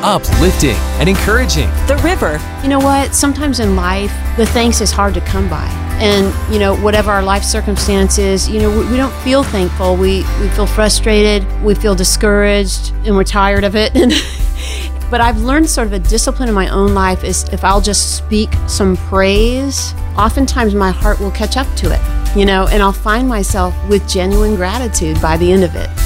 uplifting, and encouraging. The River. You know what? Sometimes in life, the thanks is hard to come by. And, whatever our life circumstances, we don't feel thankful. We feel frustrated, we feel discouraged, and we're tired of it. But I've learned sort of a discipline in my own life is if I'll just speak some praise, oftentimes my heart will catch up to it, and I'll find myself with genuine gratitude by the end of it.